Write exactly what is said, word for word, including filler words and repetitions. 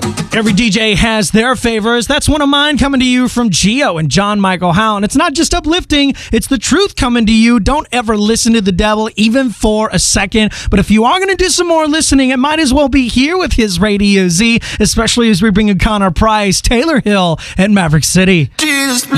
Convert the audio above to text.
Every D J has their favors. That's one of mine coming to you from Geo and John Michael Howe. And it's not just uplifting, it's the truth coming to you. Don't ever listen to the devil, even for a second. But if you are going to do some more listening, it might as well be here with his Radio Z, especially as we bring in Connor Price, Taylor Hill, and Maverick City. Jesus,